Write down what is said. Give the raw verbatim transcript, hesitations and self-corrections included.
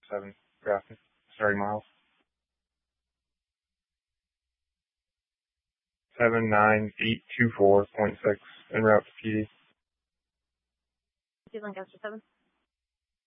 seven traffic. Sorry, miles. seven nine eight two four point six en route to P D. Lancaster seven.